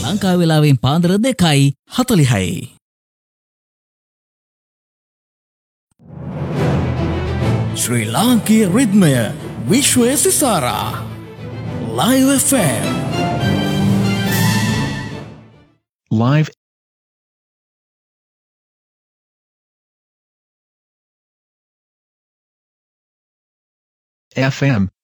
ලංකාවෙලාවෙන් පාන්දර 2:40යි. ශ්‍රී ලාංකීය රිද්මය විශ්වය සිසාරා Live FM Live FM